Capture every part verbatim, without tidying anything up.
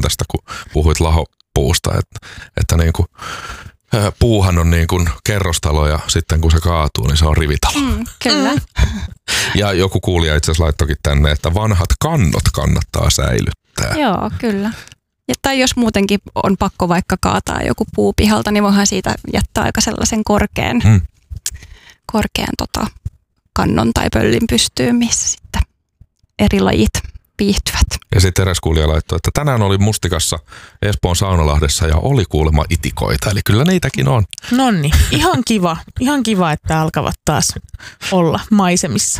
tästä, kun puhuit lahopuusta, että, että niin kuin, puuhan on niin kuin kerrostalo ja sitten kun se kaatuu, niin se on rivitalo. Mm, kyllä. Ja joku kuulija itse asiassa laittokin tänne, että vanhat kannot kannattaa säilyttää. Joo, kyllä. Ja, tai jos muutenkin on pakko vaikka kaataa joku puu pihalta, niin voihan siitä jättää aika sellaisen korkean, mm. korkean tota, kannon tai pöllin pystyyn, missä sitten eri lajit viihtyvät. Ja sitten eräs kuulija laittoi, että tänään oli mustikassa Espoon Saunalahdessa ja oli kuulemma itikoita, eli kyllä niitäkin on. Nonni, ihan kiva. Ihan kiva, että alkavat taas olla maisemissa.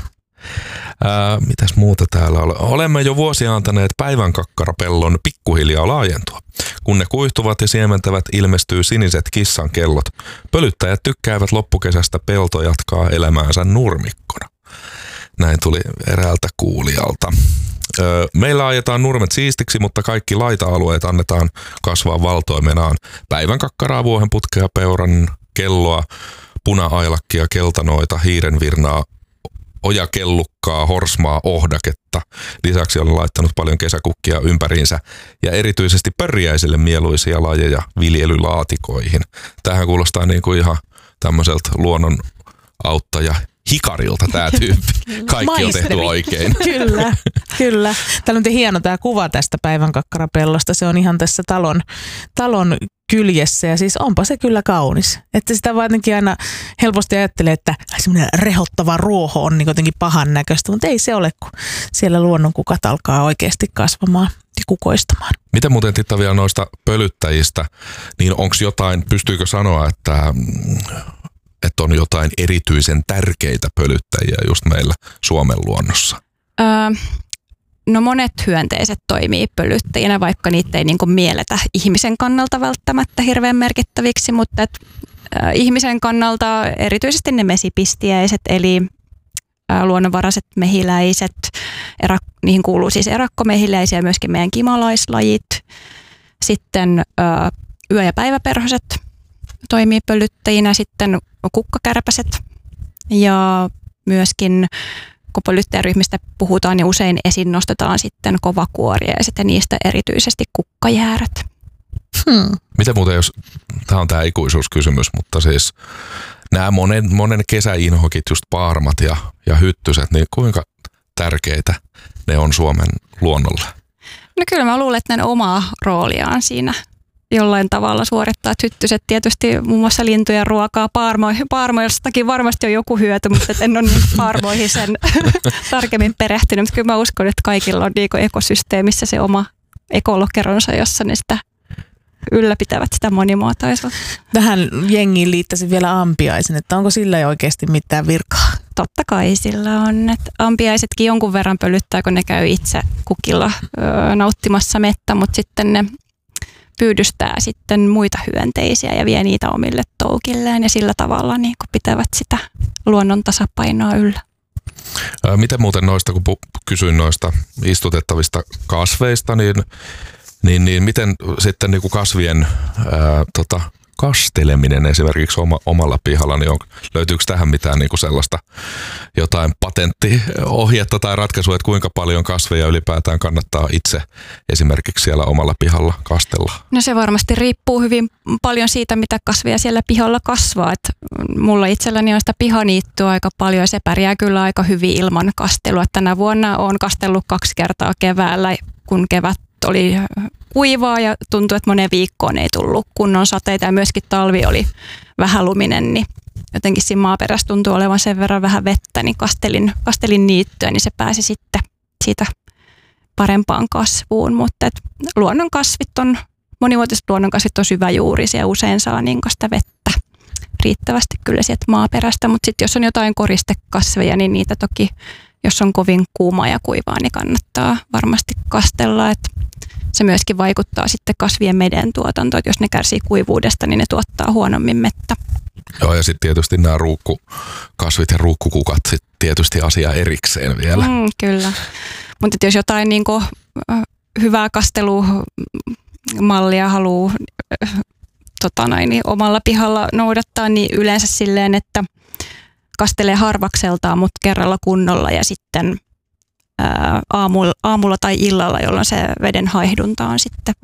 Ää, mitäs muuta täällä on? Olemme jo vuosia antaneet päivänkakkarapellon pikkuhiljaa laajentua. Kun ne kuihtuvat ja siementävät, ilmestyy siniset kissan kellot. Pölyttäjät tykkäävät loppukesästä, pelto jatkaa elämäänsä nurmikkona. Näin tuli eräältä kuulijalta. Öö, meillä ajetaan nurmet siistiksi, mutta kaikki laita-alueet annetaan kasvaa valtoimenaan. Päivänkakkaraa, vuohenputkea, peuran kelloa, puna-ailakkia, keltanoita, hiirenvirnaa, ojakellukkaa, horsmaa, ohdaketta. Lisäksi olen laittanut paljon kesäkukkia ympäriinsä ja erityisesti pörjäisille mieluisia lajeja viljelylaatikoihin. Tähän kuulostaa niin kuin ihan tämmöiseltä luonnon auttaja hikarilta tämä tyyppi. Kaikki on tehty oikein. Kyllä, kyllä. Täällä on hieno tämä kuva tästä päivänkakkarapellosta. Se on ihan tässä talon, talon kyljessä ja siis onpa se kyllä kaunis. Että sitä jotenkin aina helposti ajattelee, että semmoinen rehottava ruoho on niin jotenkin pahan näköistä, mutta ei se ole, kun siellä luonnonkukat alkaa oikeasti kasvamaan ja kukoistamaan. Mitä muuten Titta vielä noista pölyttäjistä, niin onko jotain, pystyykö sanoa, että että on jotain erityisen tärkeitä pölyttäjiä just meillä Suomen luonnossa? Öö, no monet hyönteiset toimii pölyttäjinä, vaikka niitä ei niinku mielletä ihmisen kannalta välttämättä hirveän merkittäviksi, mutta et, ö, ihmisen kannalta erityisesti ne mesipistiäiset, eli ö, luonnonvaraiset mehiläiset, erak, niihin kuuluu siis erakkomehiläisiä ja myöskin meidän kimalaislajit, sitten ö, yö- ja päiväperhoset toimii pölyttäjinä, sitten kukkakärpäset ja myöskin kun pölyttäjäryhmistä puhutaan, niin usein esiin nostetaan sitten kovakuoriaiset ja niistä erityisesti kukkajäärät. Hmm. Mitä muuten, jos, tämä on tämä ikuisuuskysymys, mutta siis nämä monen, monen kesäinhokit, just paarmat ja, ja hyttyset, niin kuinka tärkeitä ne on Suomen luonnolle? No kyllä mä luulen, että ne omaa rooliaan siinä jollain tavalla suorittaa. Että hyttyset tietysti muun muassa lintujen ruokaa, paarmo- paarmoistakin varmasti on joku hyöty, mutta en ole niin paarmoihin sen tarkemmin perehtynyt. Mutta kyllä mä uskon, että kaikilla on niin ekosysteemissä se oma ekolokeronsa, jossa ne sitä ylläpitävät sitä monimuotoisuutta. Tähän jengiin liittäisin vielä ampiaisen, että onko sillä jo oikeasti mitään virkaa? Totta kai sillä on. Että ampiaisetkin jonkun verran pölyttää, kun ne käy itse kukilla öö, nauttimassa mettä, mutta sitten ne pyydystää sitten muita hyönteisiä ja vie niitä omille toukilleen ja sillä tavalla niin kuin pitävät sitä luonnon tasapainoa yllä. Ää, miten muuten noista, kun kysyin noista istutettavista kasveista, niin, niin, niin miten sitten niin kuin kasvien ää, tota, kasteleminen esimerkiksi oma, omalla pihalla, niin on, löytyykö tähän mitään niin kuin sellaista jotain patenttiohjetta tai ratkaisua, että kuinka paljon kasveja ylipäätään kannattaa itse esimerkiksi siellä omalla pihalla kastella? No se varmasti riippuu hyvin paljon siitä, mitä kasveja siellä pihalla kasvaa. Et mulla itselläni on sitä pihaniittyä aika paljon ja se pärjää kyllä aika hyvin ilman kastelua. Et tänä vuonna olen kastellut kaksi kertaa keväällä, kun kevät oli kuivaa ja tuntui, että moneen viikkoon ei tullut kunnon sateita ja myöskin talvi oli vähän luminen, niin jotenkin siinä maaperässä tuntui olevan sen verran vähän vettä, niin kastelin, kastelin niittyä, niin se pääsi sitten siitä parempaan kasvuun, mutta et luonnon kasvit on, monivuotiset luonnon kasvit on syväjuurisia ja usein saa niin sitä vettä riittävästi kyllä sieltä maaperästä, mutta sitten jos on jotain koristekasveja, niin niitä toki, jos on kovin kuumaa ja kuivaa, niin kannattaa varmasti kastella, että se myöskin vaikuttaa sitten kasvien meden tuotantoon, että jos ne kärsii kuivuudesta, niin ne tuottaa huonommin mettä. Joo, ja sitten tietysti nämä ruukkukasvit ja ruukkukukat sitten tietysti asia erikseen vielä. Mm, kyllä, mutta jos jotain niin kuin, hyvää kastelumallia haluaa tota noin, niin omalla pihalla noudattaa, niin yleensä silleen, että kastelee harvakseltaan, mutta kerralla kunnolla ja sitten ää, aamulla, aamulla tai illalla, jolloin se veden haihdunta on sitten